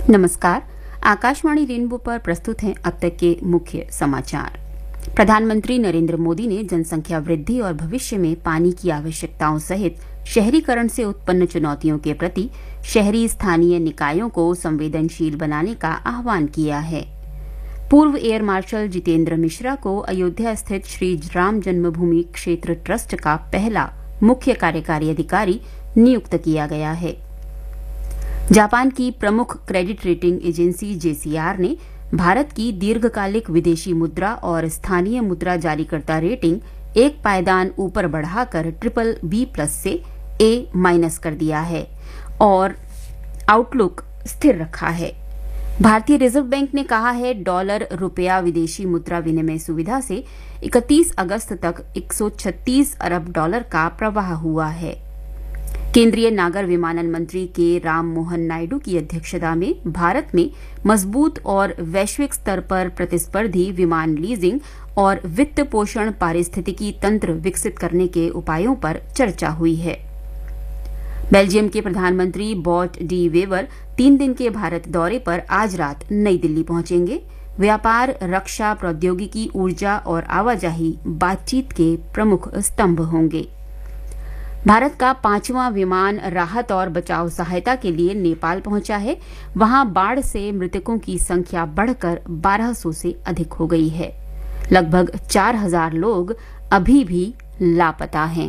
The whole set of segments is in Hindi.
नमस्कार। आकाशवाणी रेनबो पर प्रस्तुत हैं अब तक के मुख्य समाचार। प्रधानमंत्री नरेंद्र मोदी ने जनसंख्या वृद्धि और भविष्य में पानी की आवश्यकताओं सहित शहरीकरण से उत्पन्न चुनौतियों के प्रति शहरी स्थानीय निकायों को संवेदनशील बनाने का आह्वान किया है। पूर्व एयर मार्शल जितेंद्र मिश्रा को अयोध्या स्थित श्री राम जन्मभूमि क्षेत्र ट्रस्ट का पहला मुख्य कार्यकारी अधिकारी नियुक्त किया गया है। जापान की प्रमुख क्रेडिट रेटिंग एजेंसी जेसीआर ने भारत की दीर्घकालिक विदेशी मुद्रा और स्थानीय मुद्रा जारीकर्ता रेटिंग एक पायदान ऊपर बढ़ाकर BBB+ से A- कर दिया है और आउटलुक स्थिर रखा है। भारतीय रिजर्व बैंक ने कहा है डॉलर रुपया विदेशी मुद्रा विनिमय सुविधा से 31 अगस्त तक 136 अरब डॉलर का प्रवाह हुआ है। केंद्रीय नागर विमानन मंत्री के राम मोहन नायडू की अध्यक्षता में भारत में मजबूत और वैश्विक स्तर पर प्रतिस्पर्धी विमान लीजिंग और वित्त पोषण पारिस्थितिकी तंत्र विकसित करने के उपायों पर चर्चा हुई है। बेल्जियम के प्रधानमंत्री बॉट डी वेवर 3 दिन के भारत दौरे पर आज रात नई दिल्ली पहुंचेंगे। व्यापार, रक्षा, प्रौद्योगिकी, ऊर्जा और आवाजाही बातचीत के प्रमुख स्तंभ होंगे। भारत का 5वां विमान राहत और बचाव सहायता के लिए नेपाल पहुंचा है। वहां बाढ़ से मृतकों की संख्या बढ़कर 1200 से अधिक हो गई है। लगभग 4000 लोग अभी भी लापता हैं।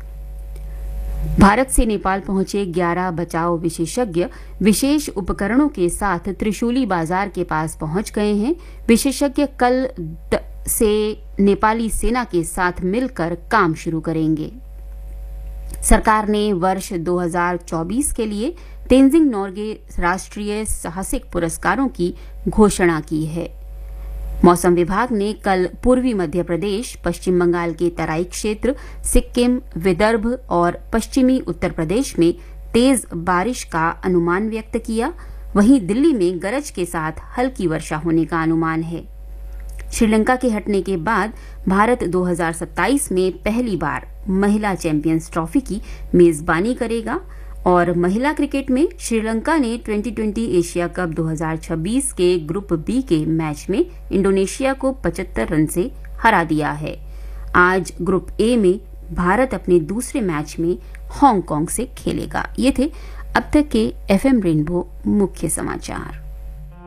भारत से नेपाल पहुंचे 11 बचाव विशेषज्ञ विशेष उपकरणों के साथ त्रिशूली बाजार के पास पहुंच गए हैं। विशेषज्ञ कल से नेपाली सेना के साथ मिलकर काम शुरू करेंगे। सरकार ने वर्ष 2024 के लिए तेंजिंग नोर्गे राष्ट्रीय साहसिक पुरस्कारों की घोषणा की है। मौसम विभाग ने कल पूर्वी मध्य प्रदेश, पश्चिम बंगाल के तराई क्षेत्र, सिक्किम, विदर्भ और पश्चिमी उत्तर प्रदेश में तेज बारिश का अनुमान व्यक्त किया। वहीं दिल्ली में गरज के साथ हल्की वर्षा होने का अनुमान है। श्रीलंका के हटने के बाद भारत 2027 में पहली बार महिला चैंपियंस ट्रॉफी की मेजबानी करेगा और महिला क्रिकेट में श्रीलंका ने 2020 एशिया कप 2026 के ग्रुप बी के मैच में इंडोनेशिया को 75 रन से हरा दिया है। आज ग्रुप ए में भारत अपने दूसरे मैच में हांगकांग से खेलेगा। ये थे अब तक के FM रेनबो मुख्य समाचार।